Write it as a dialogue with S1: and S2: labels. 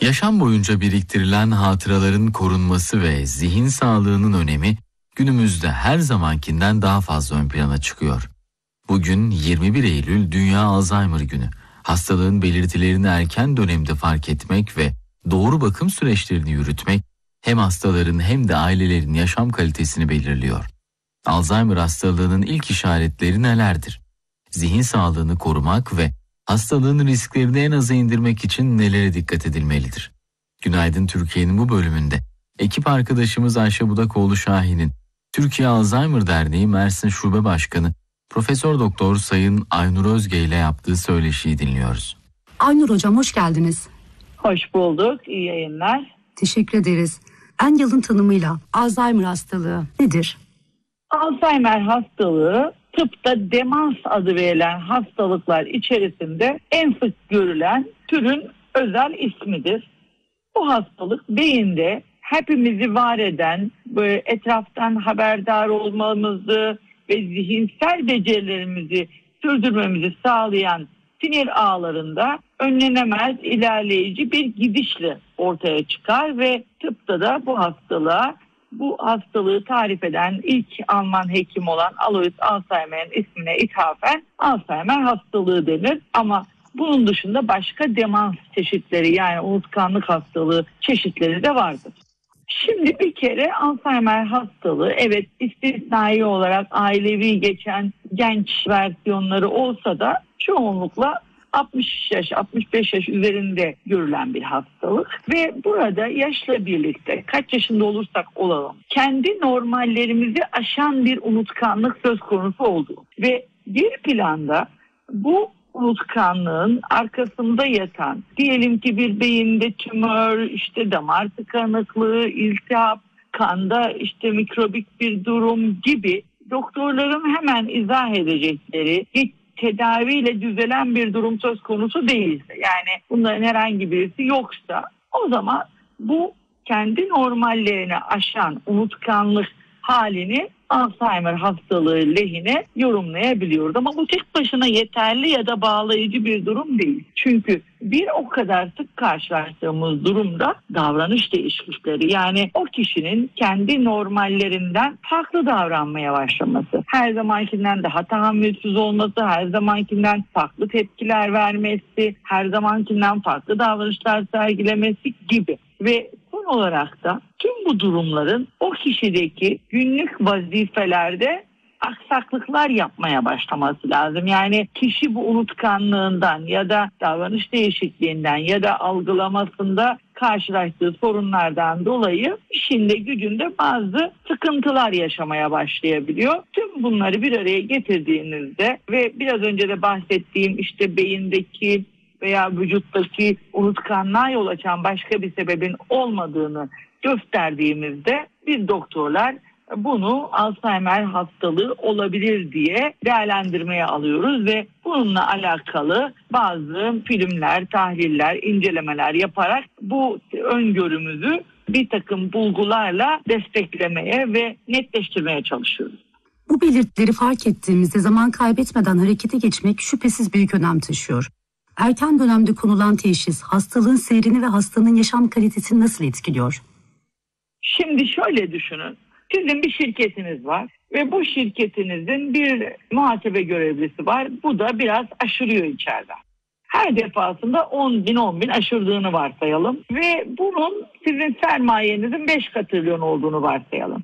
S1: Yaşam boyunca biriktirilen hatıraların korunması ve zihin sağlığının önemi günümüzde her zamankinden daha fazla ön plana çıkıyor. Bugün 21 Eylül Dünya Alzheimer Günü. Hastalığın belirtilerini erken dönemde fark etmek ve doğru bakım süreçlerini yürütmek hem hastaların hem de ailelerin yaşam kalitesini belirliyor. Alzheimer hastalığının ilk işaretleri nelerdir? Zihin sağlığını korumak ve hastalığın risklerini en aza indirmek için nelere dikkat edilmelidir? Günaydın Türkiye'nin bu bölümünde ekip arkadaşımız Ayşe Budakoğlu Şahin'in Türkiye Alzheimer Derneği Mersin Şube Başkanı Profesör Doktor Sayın Aynur Özge ile yaptığı söyleşiyi dinliyoruz.
S2: Aynur Hocam hoş geldiniz.
S3: Hoş bulduk, iyi yayınlar.
S2: Teşekkür ederiz. En yalın tanımıyla Alzheimer hastalığı nedir?
S3: Alzheimer hastalığı tıpta demans adı verilen hastalıklar içerisinde en sık görülen türün özel ismidir. Bu hastalık beyinde hepimizi var eden, böyle etraftan haberdar olmamızı ve zihinsel becerilerimizi sürdürmemizi sağlayan sinir ağlarında önlenemez ilerleyici bir gidişle ortaya çıkar ve tıpta da bu hastalığı tarif eden ilk Alman hekim olan Alois Alzheimer'in ismine ithafen Alzheimer hastalığı denir. Ama bunun dışında başka demans çeşitleri, yani unutkanlık hastalığı çeşitleri de vardır. Şimdi bir kere Alzheimer hastalığı evet istisnai olarak ailevi geçen genç versiyonları olsa da çoğunlukla 60 yaş, 65 yaş üzerinde görülen bir hastalık ve burada yaşla birlikte kaç yaşında olursak olalım kendi normallerimizi aşan bir unutkanlık söz konusu oldu ve geri planda bu unutkanlığın arkasında yatan diyelim ki bir beyinde tümör, damar tıkanıklığı, iltihap, kanda mikrobik bir durum gibi doktorların hemen izah edecekleri tedaviyle düzelen bir durum söz konusu değilse, yani bunların herhangi birisi yoksa, o zaman bu kendi normallerini aşan unutkanlık halini Alzheimer hastalığı lehine yorumlayabiliyoruz. Ama bu tek başına yeterli ya da bağlayıcı bir durum değil. Çünkü bir o kadar sık karşılaştığımız durumda davranış değişiklikleri, yani o kişinin kendi normallerinden farklı davranmaya başlaması, her zamankinden daha tahammülsüz olması, her zamankinden farklı tepkiler vermesi, her zamankinden farklı davranışlar sergilemesi gibi ve son olarak da tüm bu durumların o kişideki günlük vazifelerde aksaklıklar yapmaya başlaması lazım. Yani kişi bu unutkanlığından ya da davranış değişikliğinden ya da algılamasında karşılaştığı sorunlardan dolayı işinde gücünde bazı sıkıntılar yaşamaya başlayabiliyor. Tüm bunları bir araya getirdiğinizde ve biraz önce de bahsettiğim beyindeki veya vücuttaki unutkanlığa yol açan başka bir sebebin olmadığını gösterdiğimizde biz doktorlar bunu Alzheimer hastalığı olabilir diye değerlendirmeye alıyoruz ve bununla alakalı bazı filmler, tahliller, incelemeler yaparak bu öngörümüzü bir takım bulgularla desteklemeye ve netleştirmeye çalışıyoruz.
S2: Bu belirtileri fark ettiğimizde zaman kaybetmeden harekete geçmek şüphesiz büyük önem taşıyor. Erken dönemde konulan teşhis hastalığın seyrini ve hastanın yaşam kalitesini nasıl etkiliyor?
S3: Şimdi şöyle düşünün. Sizin bir şirketiniz var ve bu şirketinizin bir muhasebe görevlisi var. Bu da biraz aşırıyor içeriden. Her defasında 10 bin aşırdığını varsayalım ve bunun sizin sermayenizin 5 katrilyon olduğunu varsayalım.